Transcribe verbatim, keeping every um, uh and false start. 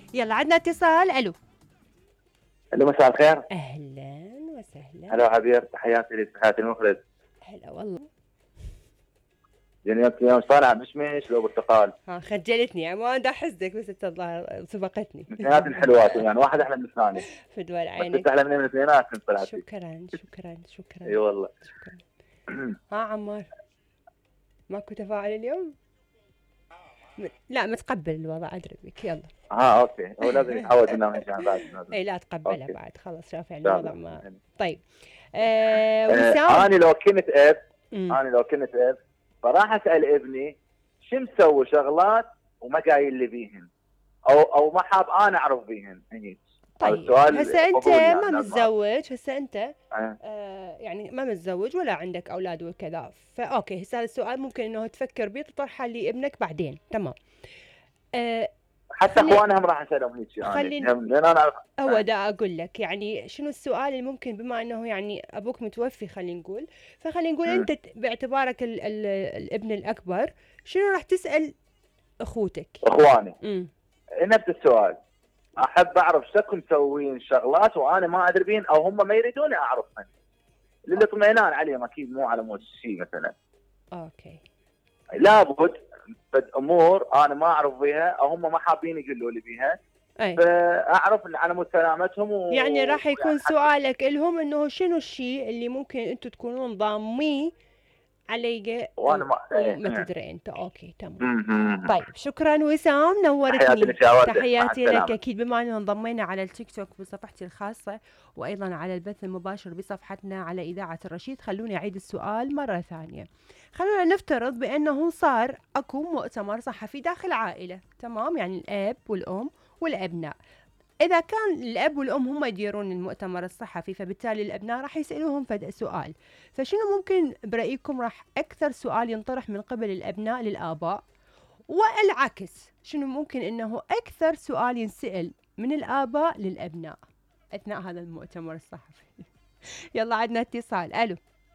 يلا عندنا اتصال. الو الو، مساء الخير. اهلا وسهلا. هلا عبير، تحياتي لك، تحياتي المخرج. هلا والله. يعني يوم صانع مشمش لو برتقال. ها خجلتني يعني، ما بدي احسدك بس انت الظاهر سبقتني. من اثنينات الحلوات يعني، واحد احلى من الثاني. في دول بس انت عينك. احلى من الاثنينات انت طلعتي. شكرا شكرا شكرا. اي والله. شكرا. ها عمار، ماكو تفاعل اليوم؟ م- لا متقبل الوضع، ادري بك. يلا. اه اوكي، هو لازم يتعود انه من جهه بعد لازم. اي لا تقبلها اوكي بعد، خلاص شاف ان يعني شاء الوضع الله. ما. طيب. آه آه وسام. انا لو كنت اب مم. انا لو كنت اب فراح اسال ابني شو مسوي شغلات وما قايل لي بيهن، او او ما حاب انا اعرف بيهن هيك. هذا طيب السؤال هسه انت فضولي يعني ما لازم أعرف. متزوج، هسه انت آه. آه يعني ما متزوج ولا عندك اولاد وكذا، فاوكي هسه هذا السؤال ممكن انه تفكر بيه تطرحه لابنك بعدين. تمام. آه حتى خلي اخوانهم راح اسالهم هيك يعني، خلي لان انا اعرف. هو آه. دا اقول لك يعني شنو السؤال اللي ممكن، بما انه يعني ابوك متوفي خلينا نقول، فخلينا نقول مم. انت ت- باعتبارك ال ال الابن الاكبر، شنو راح تسال اخوتك؟ اخواني امم نفس السؤال، احب اعرف شكو مسوين شغلات وانا ما ادري بين او هم ما يريدوني اعرفهن، للاطمئنان عليهم اكيد، مو على مود شيء مثلا. اوكي. لابد بد امور انا ما اعرف بيها او هم ما حابين يقولوا لي بيها، اي فاعرف إن على مود سلامتهم و... يعني راح يكون ويعني حتى. سؤالك لهم انه شنو الشيء اللي ممكن انتم تكونون ضاميه علي وانا و... ما إيه، وما إيه. تدري انت. اوكي تمام. مم. طيب شكرا وسام، تحياتي نورتني. لك يا ورده، مع تحياتي لك. السلامه. اكيد بما انه انضمينا على التيك توك بصفحتي الخاصه وايضا على البث المباشر بصفحتنا على اذاعه الرشيد، خلوني اعيد السؤال مره ثانيه. خلونا نفترض بانه صار اكو مؤتمر صحفي داخل عائله، تمام، يعني الاب والام والابناء. إذا كان الأب والأم هم يديرون المؤتمر الصحفي، فبالتالي الأبناء راح يسألوهم فد سؤال، فشنو ممكن برأيكم راح أكثر سؤال ينطرح من قبل الأبناء للآباء، والعكس شنو ممكن إنه أكثر سؤال ينسأل من الآباء للأبناء أثناء هذا المؤتمر الصحفي؟ يلا عندنا اتصال. ألو